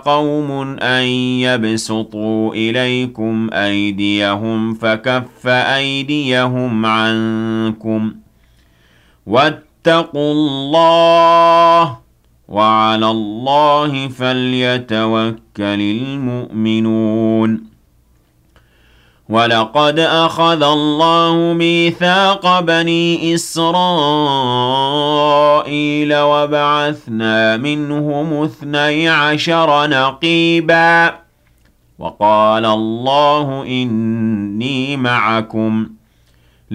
قوم أن يبسطوا إليكم أيديهم فكف أيديهم عنكم واتقوا الله وعلى الله فليتوكل المؤمنون ولقد أخذ الله ميثاق بني إسرائيل وبعثنا منهم 12 نقيبا وقال الله إني معكم